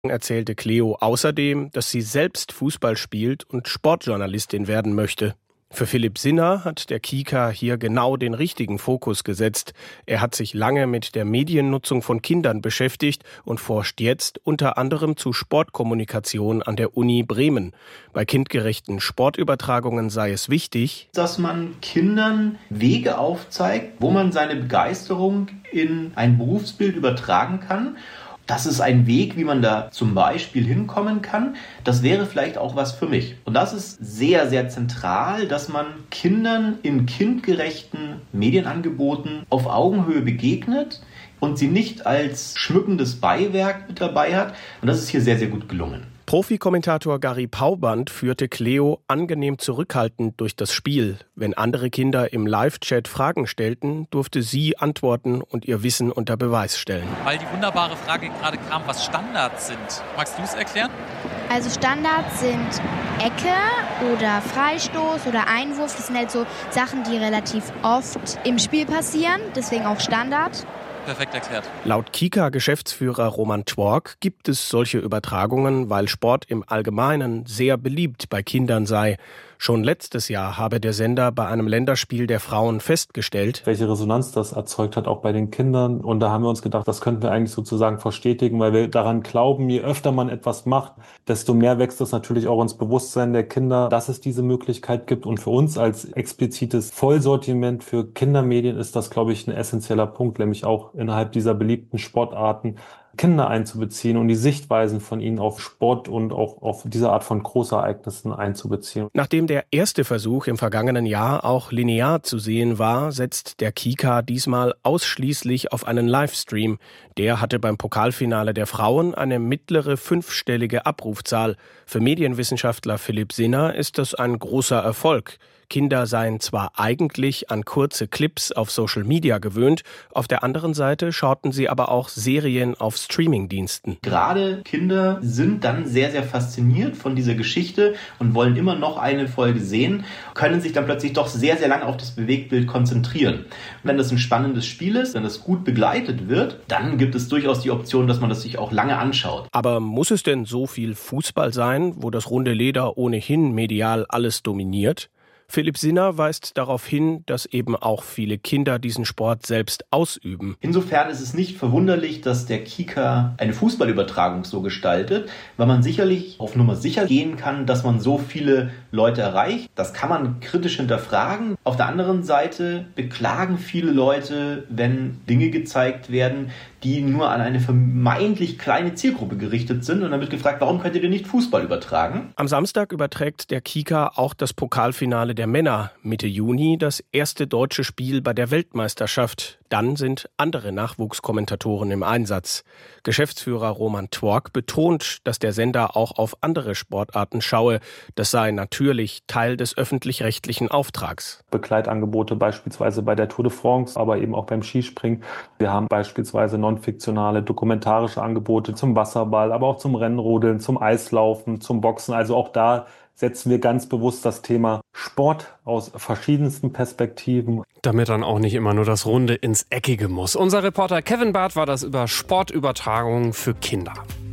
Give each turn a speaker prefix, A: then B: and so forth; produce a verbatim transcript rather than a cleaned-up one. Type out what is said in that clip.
A: erzählte Cleo außerdem, dass sie selbst Fußball spielt und Sportjournalistin werden möchte. Für Philipp Sinner hat der Kika hier genau den richtigen Fokus gesetzt. Er hat sich lange mit der Mediennutzung von Kindern beschäftigt und forscht jetzt unter anderem zu Sportkommunikation an der Uni Bremen. Bei kindgerechten Sportübertragungen sei es wichtig,
B: dass man Kindern Wege aufzeigt, wo man seine Begeisterung in ein Berufsbild übertragen kann. Das ist ein Weg, wie man da zum Beispiel hinkommen kann. Das wäre vielleicht auch was für mich. Und das ist sehr, sehr zentral, dass man Kindern in kindgerechten Medienangeboten auf Augenhöhe begegnet und sie nicht als schmückendes Beiwerk mit dabei hat. Und das ist hier sehr, sehr gut gelungen.
A: Profikommentator Gary Pauband führte Cleo angenehm zurückhaltend durch das Spiel. Wenn andere Kinder im Live-Chat Fragen stellten, durfte sie antworten und ihr Wissen unter Beweis stellen.
C: Weil die wunderbare Frage gerade kam, was Standards sind. Magst du es erklären?
D: Also Standards sind Ecke oder Freistoß oder Einwurf. Das sind halt so Sachen, die relativ oft im Spiel passieren, deswegen auch Standard.
C: Perfekt erklärt.
A: Laut Kika-Geschäftsführer Roman Twork gibt es solche Übertragungen, weil Sport im Allgemeinen sehr beliebt bei Kindern sei. Schon letztes Jahr habe der Sender bei einem Länderspiel der Frauen festgestellt,
E: welche Resonanz das erzeugt hat, auch bei den Kindern. Und da haben wir uns gedacht, das könnten wir eigentlich sozusagen verstetigen, weil wir daran glauben, je öfter man etwas macht, desto mehr wächst es natürlich auch ins Bewusstsein der Kinder, dass es diese Möglichkeit gibt. Und für uns als explizites Vollsortiment für Kindermedien ist das, glaube ich, ein essentieller Punkt, nämlich auch innerhalb dieser beliebten Sportarten Kinder einzubeziehen und die Sichtweisen von ihnen auf Sport und auch auf diese Art von Großereignissen einzubeziehen.
A: Nachdem der erste Versuch im vergangenen Jahr auch linear zu sehen war, setzt der Kika diesmal ausschließlich auf einen Livestream. Der hatte beim Pokalfinale der Frauen eine mittlere fünfstellige Abrufzahl. Für Medienwissenschaftler Philipp Sinner ist das ein großer Erfolg. Kinder seien zwar eigentlich an kurze Clips auf Social Media gewöhnt, auf der anderen Seite schauten sie aber auch Serien auf Streamingdiensten.
B: Gerade Kinder sind dann sehr, sehr fasziniert von dieser Geschichte und wollen immer noch eine Folge sehen, können sich dann plötzlich doch sehr, sehr lange auf das Bewegtbild konzentrieren. Wenn das ein spannendes Spiel ist, wenn das gut begleitet wird, dann gibt es durchaus die Option, dass man das sich auch lange anschaut.
A: Aber muss es denn so viel Fußball sein, wo das runde Leder ohnehin medial alles dominiert? Philipp Sinner weist darauf hin, dass eben auch viele Kinder diesen Sport selbst ausüben.
B: Insofern ist es nicht verwunderlich, dass der Kika eine Fußballübertragung so gestaltet, weil man sicherlich auf Nummer sicher gehen kann, dass man so viele Leute erreicht. Das kann man kritisch hinterfragen. Auf der anderen Seite beklagen viele Leute, wenn Dinge gezeigt werden, die nur an eine vermeintlich kleine Zielgruppe gerichtet sind. Und dann wird gefragt, warum könnt ihr denn nicht Fußball übertragen?
A: Am Samstag überträgt der Kika auch das Pokalfinale der Männer. Mitte Juni das erste deutsche Spiel bei der Weltmeisterschaft. Dann sind andere Nachwuchskommentatoren im Einsatz. Geschäftsführer Roman Twork betont, dass der Sender auch auf andere Sportarten schaue. Das sei natürlich Teil des öffentlich-rechtlichen Auftrags.
E: Begleitangebote beispielsweise bei der Tour de France, aber eben auch beim Skispringen. Wir haben beispielsweise non-fiktionale, dokumentarische Angebote zum Wasserball, aber auch zum Rennrodeln, zum Eislaufen, zum Boxen. Also auch da setzen wir ganz bewusst das Thema Sport aus verschiedensten Perspektiven.
F: Damit dann auch nicht immer nur das Runde ins Eckige muss. Unser Reporter Kevin Barth war das über Sportübertragungen für Kinder.